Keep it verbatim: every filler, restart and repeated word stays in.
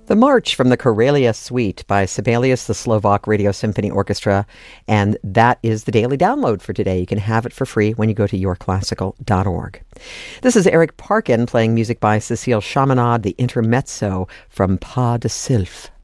The March from the Karelia Suite by Sibelius, the Slovak Radio Symphony Orchestra. And that is the daily download for today. You can have it for free when you go to your classical dot org. This is Eric Parkin playing music by Cécile Chaminade, the intermezzo from Pas de Sylph.